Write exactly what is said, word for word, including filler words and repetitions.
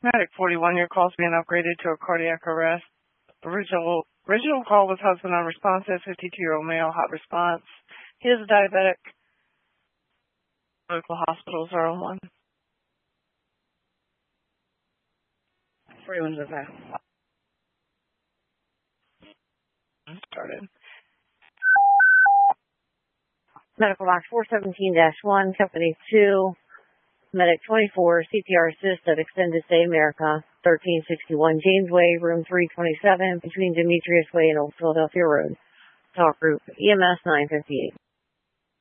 Medic forty-one, your call's being upgraded to a cardiac arrest. Original original call was husband unresponsive, fifty-two-year-old male, hot response. He is a diabetic. Local hospital zero one. forty-one's okay. Started. Medical box four seventeen dash one, company two, medic twenty-four, C P R assist at Extended Stay America, thirteen sixty-one James Way, room three twenty-seven, between Demetrius Way and Old Philadelphia Road. Talk group, E M S nine fifty-eight.